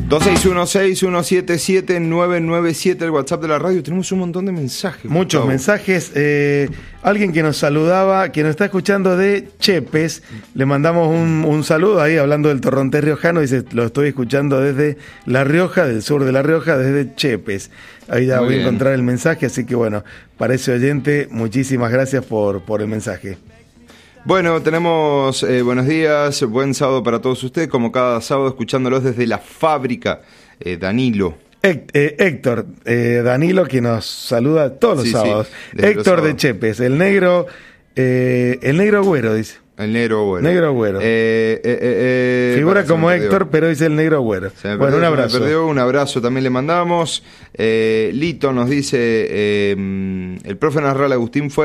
2616-177-997, el WhatsApp de la radio. Tenemos un montón de mensajes. Muchos mensajes. Alguien que nos saludaba, que nos está escuchando de Chepes, le mandamos un saludo ahí hablando del torrontés riojano. Dice, lo estoy escuchando desde La Rioja, del sur de La Rioja, desde Chepes. Ahí ya voy a encontrar el mensaje, así que bueno, para ese oyente, muchísimas gracias por el mensaje. Bueno, tenemos buenos días, buen sábado para todos ustedes, como cada sábado escuchándolos desde la fábrica, Danilo. Héctor, Danilo, que nos saluda todos los sábados. Héctor de Chepes, el negro güero, dice. El negro güero. Negro güero. Figura como Héctor, pero dice el negro güero. Bueno, un abrazo. Un abrazo también le mandamos. Lito nos dice, el profe Narral Agustín fue